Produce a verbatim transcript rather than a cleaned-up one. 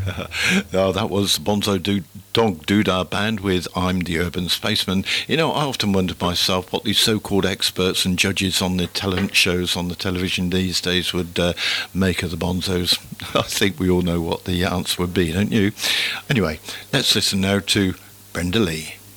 Oh, that was Bonzo Do- Dog Doodah Band with I'm the Urban Spaceman. You know, I often wonder myself what these so-called experts and judges on the talent shows on the television these days would uh, make of the Bonzos. I think we all know what the answer would be, don't you? Anyway, let's listen now to Brenda Lee.